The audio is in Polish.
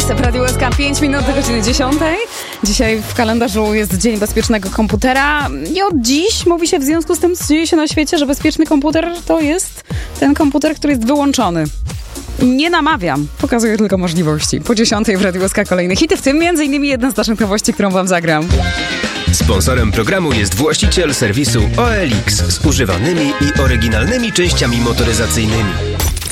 OELIX w Radiu SK 5 minut do godziny 10. Dzisiaj w kalendarzu jest Dzień Bezpiecznego Komputera i od dziś mówi się w związku z tym, co dzieje się na świecie, że bezpieczny komputer to jest ten komputer, który jest wyłączony. Nie namawiam, pokazuję tylko możliwości. Po 10 w Radiu SK kolejne hity, w tym m.in. jedna z naszych nowości, którą wam zagram. Sponsorem programu jest właściciel serwisu OELIX z używanymi i oryginalnymi częściami motoryzacyjnymi.